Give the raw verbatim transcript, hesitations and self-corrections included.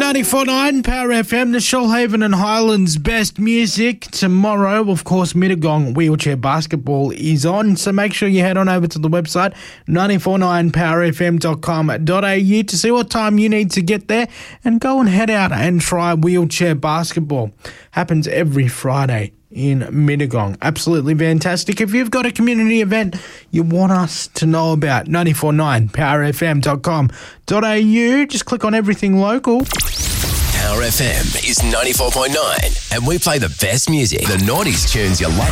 ninety-four point nine Power F M, the Shoalhaven and Highlands best music. Tomorrow, of course, Mittagong Wheelchair Basketball is on, so make sure you head on over to the website nine four nine power f m dot com dot a u to see what time you need to get there and go and head out and try wheelchair basketball. Happens every Friday in Mittagong. Absolutely fantastic. If you've got a community event you want us to know about, nine four nine power f m dot com dot a u. Just click on everything local. Power F M is ninety-four point nine and we play the best music, the noughties tunes you love.